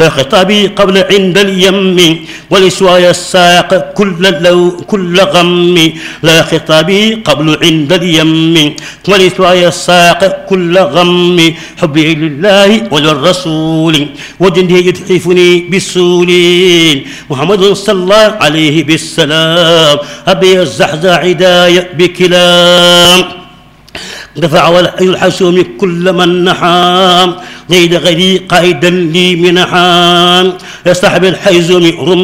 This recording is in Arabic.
خطابي قبل عند اليم ولسواي الساق كل غم لا خطابي قبل عند اليم ولسواي الساق كل غم حبي لله وللرسول وجنده يتحفني بالسولين محمد صلى الله عليه بالسلام أبي الزحزح عداية بكلام دفع الحسوم كل من نحام غير غيري قائدا لي منحام يصطحب الحيزوم